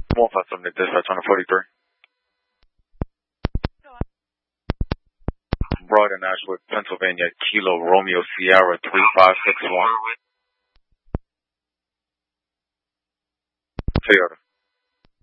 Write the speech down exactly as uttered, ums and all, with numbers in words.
one five seven to dispatch on a forty-three. Broad and Ashwood, Pennsylvania, Kilo Romeo Sierra three five six one. Toyota.